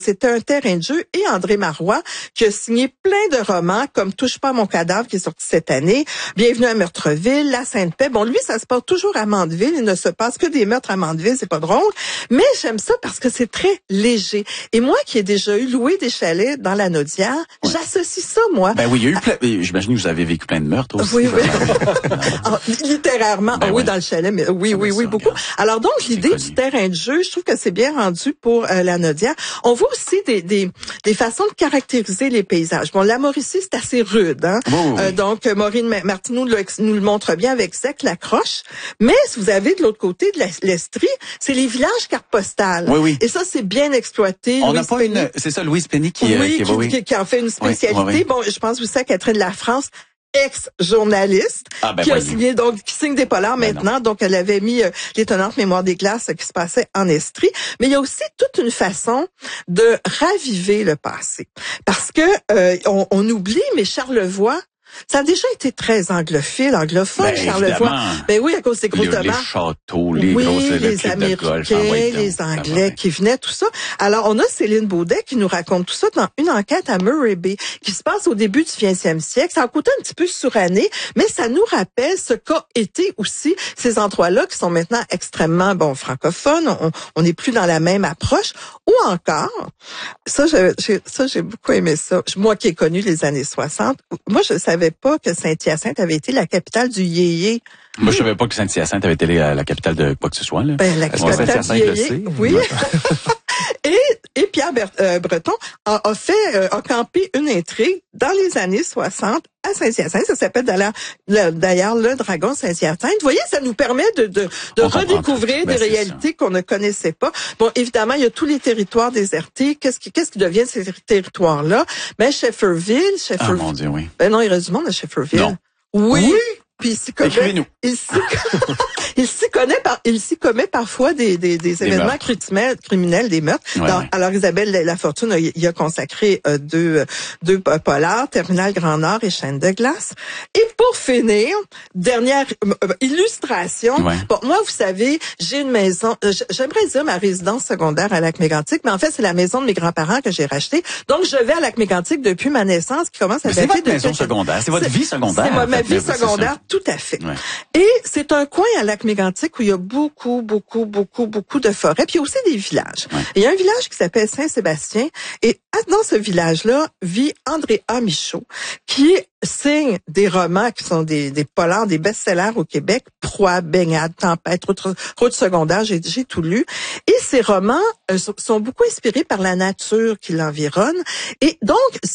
C'était un terrain de jeu, et André Marois, qui a signé plein de romans, comme Touche pas à mon cadavre, qui est sorti cette année, Bienvenue à Meurtreville, La Sainte-Paix. Bon, lui, ça se passe toujours à Mandeville. Il ne se passe que des meurtres à Mandeville, c'est pas drôle. Mais j'aime ça parce que c'est très léger. Et moi, qui ai déjà loué des chalets dans la Naudière, j'associe ça, moi. Ben oui, il y a eu j'imagine que vous avez vécu plein de meurtres aussi. Oui, oui. Littérairement. Ben oui, dans le chalet, mais oui, beaucoup. Regarde. Alors donc, l'idée du terrain de jeu, je trouve que c'est bien rendu pour la Naudière. On voit aussi des façons de caractériser les paysages. Bon, la Mauricie, c'est assez rude, hein. Oui. Donc, Maureen Martineau nous le montre bien avec Sec, la Croche. Mais si vous avez de l'autre côté de l'Estrie, c'est les villages cartes postales. Oui. Et ça, c'est bien exploité. On n'a pas c'est ça, Louise Penny qui en fait une spécialité. Oui. Bon, je pense aussi à Catherine Lafrance, ex-journaliste, qui signe des polars maintenant. Donc, elle avait mis l'étonnante mémoire des glaces qui se passait en Estrie. Mais il y a aussi toute une façon de raviver le passé. Parce que on oublie, mais Charlevoix, ça a déjà été très anglophone, Charlevoix. Évidemment. Ben oui, à cause des gros tomates. Les châteaux, les grosses les Américains, les Anglais qui venaient, tout ça. Alors, on a Céline Baudet qui nous raconte tout ça dans une enquête à Murray Bay, qui se passe au début du 20e siècle. Ça a coûté un petit peu suranné, mais ça nous rappelle ce qu'a été aussi ces endroits-là qui sont maintenant extrêmement, francophones. On n'est plus dans la même approche. Ou encore, ça, j'ai beaucoup aimé ça. Moi qui ai connu les années 60, moi, je savais pas que Saint-Hyacinthe avait été la capitale du yéyé. Moi, je savais pas que Saint-Hyacinthe avait été la capitale de quoi que ce soit, là. La capitale du yéyé, oui. Et Pierre Breton a campé une intrigue dans les années 60 à Saint-Hyacinthe. Ça s'appelle d'ailleurs le Dragon Saint-Hyacinthe. Vous voyez, ça nous permet de redécouvrir des réalités qu'on ne connaissait pas. Bon, évidemment, il y a tous les territoires désertés. Qu'est-ce qui devient ces territoires-là? Shefferville. Ah, mon Dieu, oui. Non, il reste du monde à Shefferville. Non. Oui. Puis écrivez-nous. Il s'y commet parfois des événements criminels, des meurtres. Alors Isabelle Lafortune y a consacré deux polars, Terminal Grand Nord et Chaîne de glace. Et pour finir, dernière illustration. Bon, moi, vous savez, j'ai une maison, j'aimerais dire ma résidence secondaire à Lac-Mégantic, mais en fait, c'est la maison de mes grands-parents que j'ai rachetée. Donc, je vais à Lac-Mégantic depuis ma naissance, qui commence à dater. C'est votre maison secondaire, c'est votre vie secondaire. C'est ma vie secondaire. Tout à fait. Ouais. Et c'est un coin à Lac-Mégantic où il y a beaucoup de forêts. Puis il y a aussi des villages. Ouais. Il y a un village qui s'appelle Saint-Sébastien. Et dans ce village-là vit André A. Michaud, qui signe des romans qui sont des polars, des best-sellers au Québec, Proie, Baignade, Tempête, Route secondaire, j'ai tout lu. Et ces romans sont beaucoup inspirés par la nature qui l'environne. Et donc,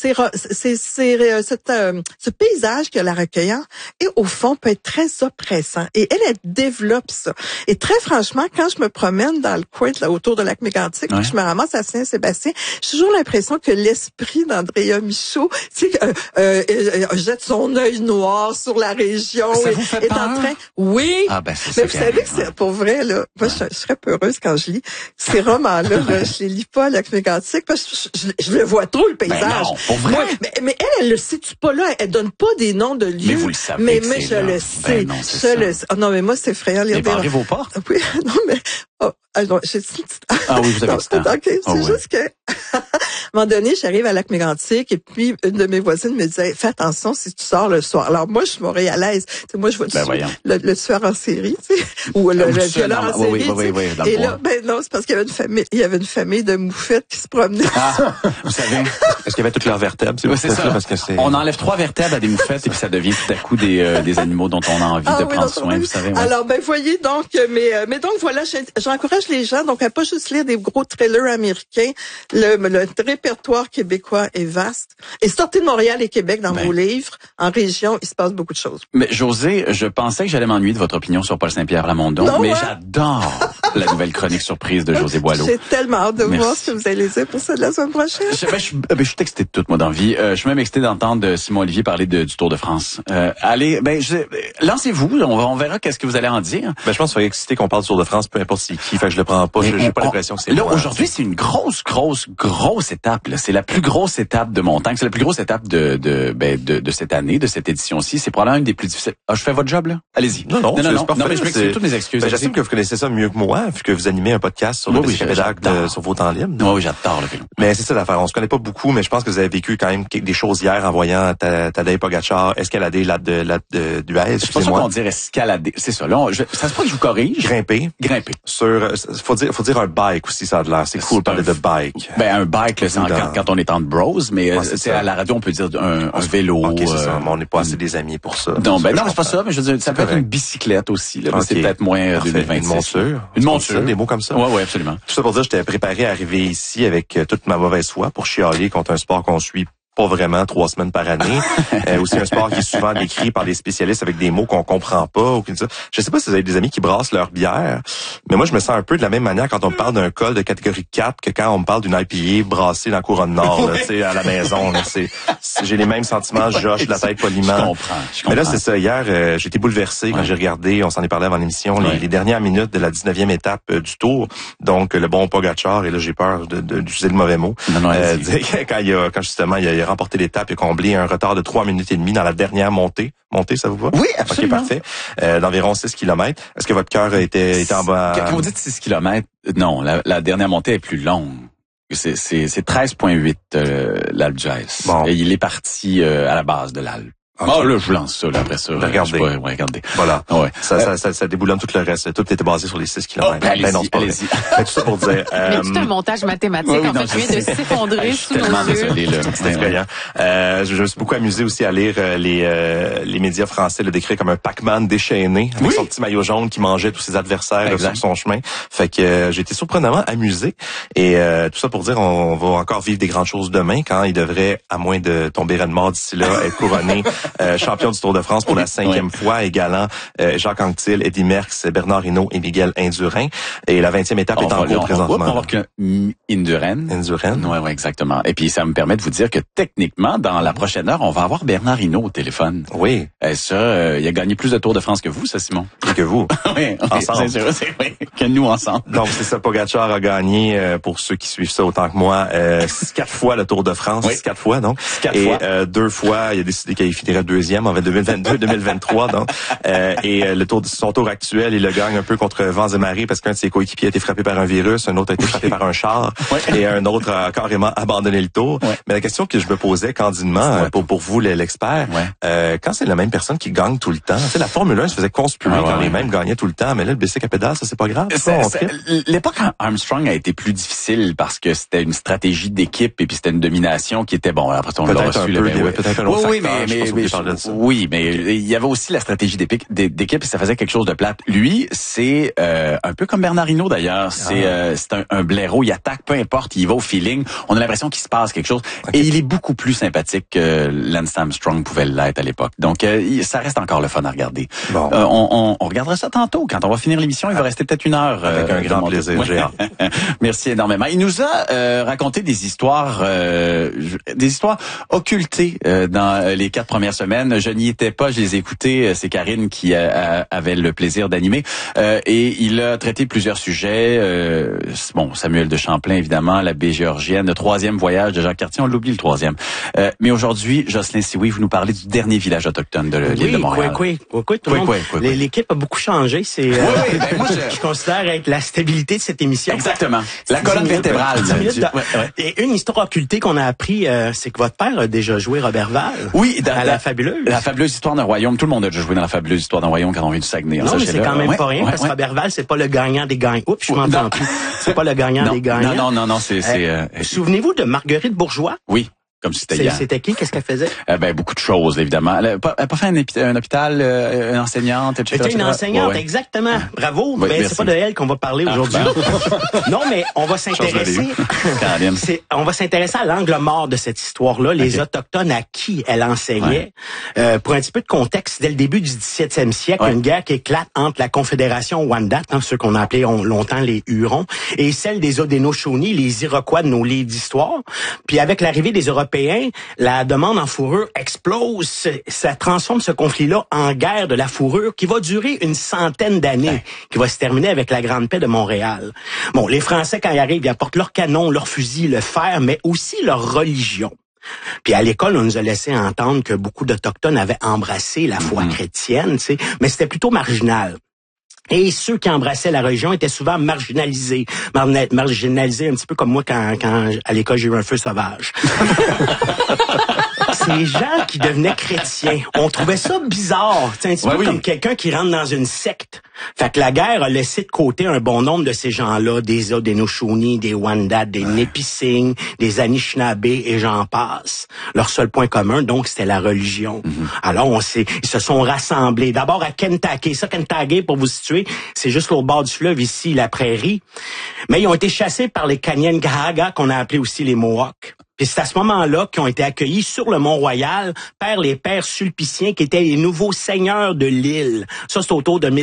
ce paysage que la recueillant, et au fond, peut être très oppressant. Et elle développe ça. Et très franchement, quand je me promène dans le coin autour de Lac-Mégantic, je me ramasse à Saint-Sébastien, j'ai toujours l'impression que l'esprit d'Andrea Michaud, jette son œil noir sur la région. Ça vous fait peur? En train. Oui. Ah, mais vous savez que c'est pour vrai, là. Moi, je serais peureuse quand je lis ces romans-là. Je les lis pas à Lac-Mégantic parce que je le vois trop, le paysage. Ben non, pour vrai. Moi, mais elle le situe pas là. Elle donne pas des noms de lieux. Mais vous le savez. Mais je le sais. Ben non, le sais. Oh, non, mais moi, c'est effrayant. Il barrez vos portes? Oui, non, mais... non, j'ai une petite... Ah oui, vous avez dit ça. OK, c'est juste que... à un moment donné, j'arrive à Lac-Mégantic et puis une de mes voisines me disait « Fais attention si tu sors le soir. » Alors moi, je suis montréalaise. Moi, je vois le tueur en série, tu sais, ou le violeur en série. Oui, et là, non, c'est parce qu'il y avait une famille de moufettes qui se promenaient. Ah, vous savez... Est-ce qu'il y avait toutes leurs vertèbres? C'est ça. Parce que on enlève 3 vertèbres à des moufettes et puis ça devient tout à coup des animaux dont on a envie de prendre soin, vous savez. Ouais. Alors, voyez, donc, mais donc, voilà, j'encourage les gens, donc, à pas juste lire des gros thrillers américains. Le répertoire québécois est vaste. Et sortez de Montréal et Québec dans vos livres. En région, il se passe beaucoup de choses. Mais José, je pensais que j'allais m'ennuyer de votre opinion sur Paul Saint-Pierre Plamondon, mais j'adore la nouvelle chronique surprise de José Boileau. J'ai tellement hâte de voir ce que vous allez dire pour ça de la semaine prochaine. Je suis excité de tout, moi, dans la vie. Je suis même excité d'entendre Simon Olivier parler du Tour de France. Allez, lancez-vous, on verra qu'est-ce que vous allez en dire. Je pense qu'il faut excité qu'on parle du Tour de France, peu importe c'est qui, fait que je le prends pas, j'ai pas l'impression que c'est là, aujourd'hui, c'est une grosse étape. étape. Là. C'est la plus grosse étape de montagne. C'est la plus grosse étape de cette année, de cette édition-ci. C'est probablement une des plus difficiles. Ah, je fais votre job, là? Allez-y. Non, mais je m'excuse toutes mes excuses. J'assume que vous connaissez ça mieux que moi, vu que vous animez un podcast sur le pédale sur vos temps libres. Oui, j'adore le film. Mais c'est ça l'affaire. On se connaît pas beaucoup, mais je pense que vous avez vécu quand même des choses hier en voyant Tadej Pogačar escalader d'Huez. C'est pas ça qu'on dirait escalader. C'est ça. Là, ça se peut que je vous corrige. Grimper. Faut dire un bike aussi, ça a l'air. C'est cool de parler de bike. Un bike, là, c'est quand on est en bros, mais c'est à la radio, on peut dire un vélo. OK, c'est ça. Mais on n'est pas assez des amis pour ça. Non, c'est pas ça, mais je veux dire, ça peut être une bicyclette aussi, là. C'est peut-être moins 2026. Une monture. Des mots comme ça. Ouais, absolument. Tout ça pour dire, j'étais préparé à arriver ici avec toute ma mauvaise foi pour chialer contre un sport qu'on suit pas vraiment 3 semaines par année. Aussi un sport qui est souvent décrit par des spécialistes avec des mots qu'on comprend pas. Je sais pas si vous avez des amis qui brassent leur bière, mais moi je me sens un peu de la même manière quand on me parle d'un col de catégorie 4 que quand on me parle d'une IPA brassée dans la couronne nord, là, à la maison. Là, j'ai les mêmes sentiments, Josh, de la tête poliment. Je comprends. Mais là, c'est ça. Hier, j'ai été bouleversé quand j'ai regardé, on s'en est parlé avant l'émission, les dernières minutes de la 19e étape du Tour. Donc, le bon Pogačar, et là, j'ai peur d'utiliser le mauvais mot. Quand justement, il a remporté l'étape et comblé un retard de 3 minutes et demie dans la dernière montée. Montée, ça vous va? Oui, absolument. OK, parfait. D'environ 6 km. Est-ce que votre cœur était en bas? Quand vous dites 6 km, non, la dernière montée est plus longue. C'est 13,8 l'Alpe d'Huez. Bon. Et il est parti à la base de l'Alpe. Okay. Là, je vous lance ça, là, après ça. Regardez. Regardez. Voilà. Ouais. Ça déboulonne tout le reste. Tout était basé sur les 6 km. Allez-y. Mais tout ça pour dire, mais tout un montage mathématique, en fait, tu viens de s'effondrer sous nos yeux. C'était effrayant. Je me suis beaucoup amusé aussi à lire les médias français le décrire comme un Pac-Man déchaîné, avec son petit maillot jaune qui mangeait tous ses adversaires sur son chemin. Fait que j'ai été surprenamment amusé. Et tout ça pour dire, on va encore vivre des grandes choses demain, quand il devrait, à moins de tomber raide mort d'ici là, être couronné champion du Tour de France pour la 5e fois, égalant Jacques Anquetil, Eddy Merckx, Bernard Hinault et Miguel Indurain. Et la 20e étape est en cours présentement. On va voir que Indurain. Oui, exactement. Et puis, ça me permet de vous dire que techniquement, dans la prochaine heure, on va avoir Bernard Hinault au téléphone. Oui. Et ça, il a gagné plus de Tours de France que vous, ça, Simon. Et que vous. Oui, ensemble. C'est sûr, que nous ensemble. Donc, c'est ça, Pogačar a gagné, pour ceux qui suivent ça autant que moi, 4 fois le Tour de France. 4 fois, donc. 4 fois. 2 fois, il a décidé qu'il finirait deuxième en 2022-2023. Donc, et son tour actuel, il le gagne un peu contre vents et marées parce qu'un de ses coéquipiers a été frappé par un virus, un autre a été frappé par un char, et un autre a carrément abandonné le tour. Mais la question que je me posais candidement, pour vous, l'expert, quand c'est la même personne qui gagne tout le temps, tu sais, la Formule 1 se faisait conspuer quand les mêmes gagnaient tout le temps, mais là, le bicycle à pédale, ça, c'est pas grave. L'époque Armstrong a été plus difficile parce que c'était une stratégie d'équipe et puis c'était une domination qui était après on l'a reçu. Peut-être un autre facteur, oui, mais il y avait aussi la stratégie d'équipe et ça faisait quelque chose de plate. Lui, c'est un peu comme Bernard Hinault d'ailleurs. C'est un blaireau, il attaque, peu importe, il va au feeling. On a l'impression qu'il se passe quelque chose. Et il est beaucoup plus sympathique que Lance Armstrong pouvait l'être à l'époque. Donc, ça reste encore le fun à regarder. Bon. On regardera ça tantôt. Quand on va finir l'émission, il va rester peut-être 1 heure. Avec un grand plaisir, j'ai hâte. Merci énormément. Il nous a raconté des histoires occultées dans les 4 premières semaines. Je n'y étais pas, je les ai écoutées. C'est Karine qui avait le plaisir d'animer. Et il a traité plusieurs sujets. Samuel de Champlain, évidemment, la baie géorgienne, le 3e voyage de Jacques Cartier, on l'oublie le 3e. Mais aujourd'hui, Jocelyn Sioui, vous nous parlez du dernier village autochtone de l'île de Montréal. Oui. L'équipe a beaucoup changé. C'est, je considère être la stabilité de cette émission. Exactement. La colonne vertébrale. Et une histoire occultée qu'on a appris, c'est que votre père a déjà joué Roberval. Oui, à la fabuleuse. La fabuleuse histoire d'un royaume. Tout le monde a déjà joué dans la fabuleuse histoire d'un royaume quand on vient du Saguenay. Non, mais c'est quand même pas rien, parce que Roberval, c'est pas le gagnant des gagnants. Oups, je m'entends plus. C'est pas le gagnant des gagnants. Non, c'est... Souvenez-vous de Marguerite Bourgeois? Oui. Comme si c'était hier. C'était qui? Qu'est-ce qu'elle faisait? Beaucoup de choses, évidemment. Elle a pas fait un hôpital, une enseignante, etc. C'était une enseignante, exactement. Bravo. Mais c'est pas de elle qu'on va parler aujourd'hui. Non, mais on va s'intéresser. On va s'intéresser à l'angle mort de cette histoire-là, les Autochtones à qui elle enseignait. Pour un petit peu de contexte, dès le début du 17e siècle, une guerre qui éclate entre la Confédération Wendat, ceux qu'on a appelés longtemps les Hurons, et celle des Haudenosaunee, les Iroquois de nos livres d'histoire. Puis avec l'arrivée des Européens Européens, la demande en fourrure explose. Ça transforme ce conflit-là en guerre de la fourrure qui va durer une centaine d'années, qui va se terminer avec la Grande Paix de Montréal. Bon, les Français, quand ils arrivent, ils apportent leurs canons, leurs fusils, le fer, mais aussi leur religion. Puis à l'école, on nous a laissé entendre que beaucoup d'Autochtones avaient embrassé la foi chrétienne, tu sais, mais c'était plutôt marginal. Et ceux qui embrassaient la religion étaient souvent marginalisés. Marginalisés un petit peu comme moi quand à l'école, j'ai eu un feu sauvage. Ces gens qui devenaient chrétiens, on trouvait ça bizarre. C'est un petit peu comme quelqu'un qui rentre dans une secte. Fait que la guerre a laissé de côté un bon nombre de ces gens-là, des Haudenosaunee, des Wendat, des Nipissing, des Anishinaabe et j'en passe. Leur seul point commun, donc, c'était la religion. Alors, ils se sont rassemblés. D'abord à Kentucky. Ça, Kentucky, pour vous situer, c'est juste au bord du fleuve, ici, la prairie. Mais ils ont été chassés par les Kanien'kehá:ka, qu'on a appelés aussi les Mohawks. Puis c'est à ce moment-là qu'ils ont été accueillis sur le Mont-Royal par les pères sulpiciens qui étaient les nouveaux seigneurs de l'île. Ça, c'est autour de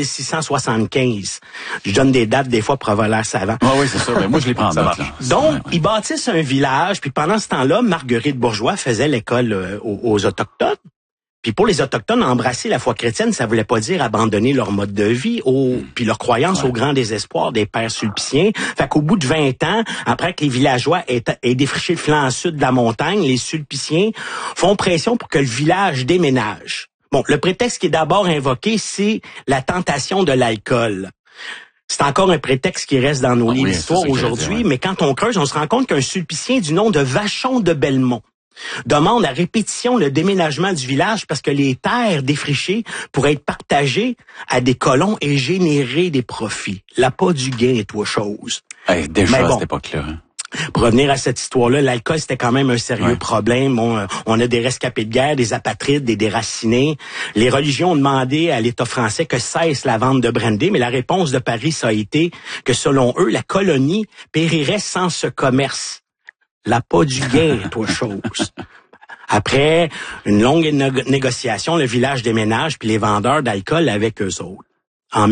1675. Je donne des dates des fois pour avoir l'air savant. Ah oui, c'est ça. Mais moi, je les prends en note. Donc, ils bâtissent un village. Puis pendant ce temps-là, Marguerite Bourgeois faisait l'école aux Autochtones. Puis pour les Autochtones, embrasser la foi chrétienne, ça voulait pas dire abandonner leur mode de vie puis leur croyance au grand désespoir des pères sulpiciens. Fait qu'au bout de 20 ans, après que les villageois aient défriché le flanc sud de la montagne, les sulpiciens font pression pour que le village déménage. Bon, le prétexte qui est d'abord invoqué, c'est la tentation de l'alcool. C'est encore un prétexte qui reste dans nos livres d'histoire aujourd'hui, mais quand on creuse, on se rend compte qu'un sulpicien du nom de Vachon de Belmont demande à répétition le déménagement du village parce que les terres défrichées pourraient être partagées à des colons et générer des profits. L'appât du gain est autre chose. Déjà à cette époque-là. Pour revenir à cette histoire-là, l'alcool, c'était quand même un sérieux problème. On a des rescapés de guerre, des apatrides, des déracinés. Les religions ont demandé à l'État français que cesse la vente de brandy, mais la réponse de Paris, ça a été que selon eux, la colonie périrait sans ce commerce. L'appât du gain est autre chose. Après une longue négociation, le village déménage puis les vendeurs d'alcool avec eux autres. En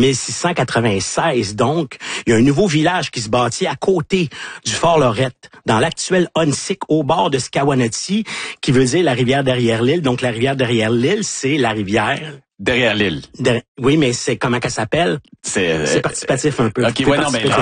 1696, donc, il y a un nouveau village qui se bâtit à côté du Fort Lorette, dans l'actuel Huntsic, au bord de Scawanatty, qui veut dire la rivière derrière l'île. Donc, la rivière derrière l'île, c'est la rivière... Derrière l'île. Oui, mais c'est comment qu'elle s'appelle? C'est participatif un peu. OK, ouais, non, mais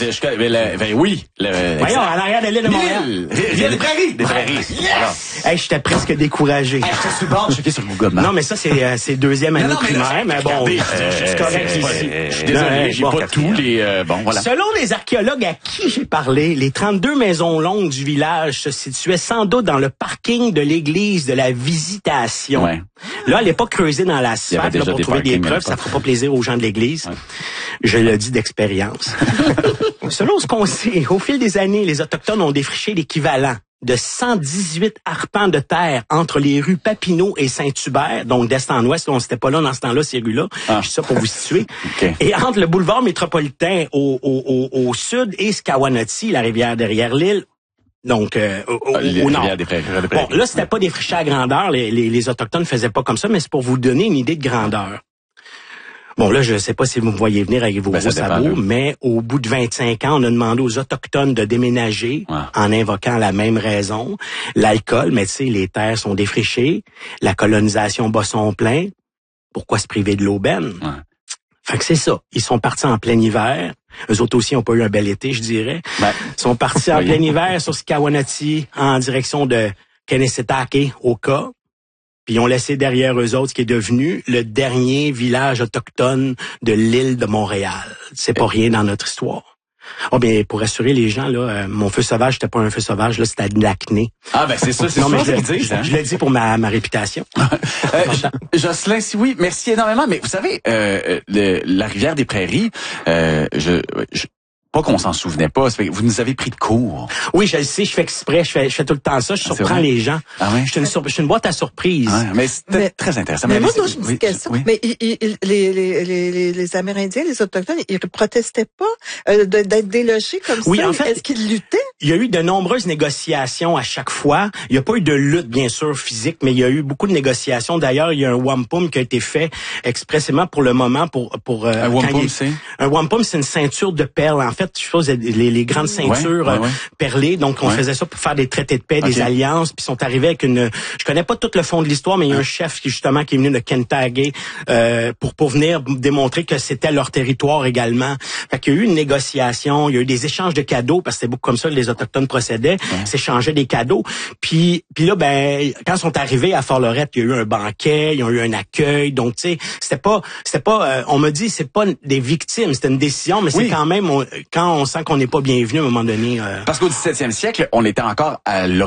oui. Voyons, à l'arrière de l'île de Montréal. Des prairies. Des prairies. Yes! Hey, j'étais presque découragé. J'étais sur le bord de checker sur Google Maps. Non, mais ça, c'est deuxième année primaire, mais bon. C'est correct ici. Je suis désolé, j'ai pas tous les... bon, voilà. Selon les archéologues à qui j'ai parlé, les 32 maisons longues du village se situaient sans doute dans le parking de l'église de la Visitation. Ouais. Là, elle n'est pas creusée dans la sphère pour trouver des preuves. Ça ne fera pas plaisir aux gens de l'église. Ouais. Je le dis d'expérience. Selon ce qu'on sait, au fil des années, les Autochtones ont défriché l'équivalent de 118 arpents de terre entre les rues Papineau et Saint-Hubert, donc d'est en ouest. On n'était pas là dans ce temps-là, ces rues-là. Je dis ça pour vous situer. Okay. Et entre le boulevard métropolitain au sud et Scawanatty, la rivière derrière l'île, donc au nord. Bon, là, c'était pas défriché à grandeur. Les Autochtones faisaient pas comme ça, mais c'est pour vous donner une idée de grandeur. Bon, là, je sais pas si vous me voyez venir avec vos gros sabots, mais au bout de 25 ans, on a demandé aux Autochtones de déménager en invoquant la même raison. L'alcool, mais tu sais, les terres sont défrichées, la colonisation bat son plein. Pourquoi se priver de l'aubaine? Fait que c'est ça. Ils sont partis en plein hiver. Eux autres aussi n'ont pas eu un bel été, je dirais. Ils sont partis en plein hiver sur Scawanatty en direction de Kanesitake, Oka. Puis ils ont laissé derrière eux autres ce qui est devenu le dernier village autochtone de l'île de Montréal. C'est pas rien dans notre histoire. Oh bien, pour rassurer les gens, là, mon feu sauvage, c'était pas un feu sauvage, là, c'était de l'acné. Ah ben c'est ça, c'est ça qu'ils disent. Je l'ai dit pour ma réputation. Jocelyn, si oui, merci énormément. Mais vous savez, la rivière des Prairies, pas qu'on s'en souvenait pas, vous nous avez pris de court. Oui, je le sais, je fais exprès, je fais tout le temps ça, je surprends les gens. Ah ouais? Je suis une boîte à surprise. Mais c'était très intéressant. Mais moi, j'ai une petite question. Oui. Mais les Amérindiens, les Autochtones, ils protestaient pas d'être délogés comme ça? En fait, est-ce qu'ils luttaient? Il y a eu de nombreuses négociations à chaque fois. Il n'y a pas eu de lutte, bien sûr, physique, mais il y a eu beaucoup de négociations. D'ailleurs, il y a un wampum qui a été fait expressément pour le moment un wampum, c'est? Un wampum, c'est une ceinture de perles, en fait, fait, je suppose, les grandes ceintures perlées. Donc, on faisait ça pour faire des traités de paix, des alliances. Puis ils sont arrivés avec je connais pas tout le fond de l'histoire, mais il y a un chef qui est venu de Kentucky pour venir démontrer que c'était leur territoire également. Fait qu'il y a eu une négociation, il y a eu des échanges de cadeaux, parce que c'était beaucoup comme ça que les Autochtones procédaient, s'échangeaient des cadeaux. Puis là, quand ils sont arrivés à Fort-Lorette, il y a eu un banquet, ils ont eu un accueil. Donc, tu sais, c'était pas on me dit, c'est pas des victimes, c'était une décision, mais c'est quand même, quand on sent qu'on n'est pas bienvenu à un moment donné. Parce qu'au 17e siècle, on était encore à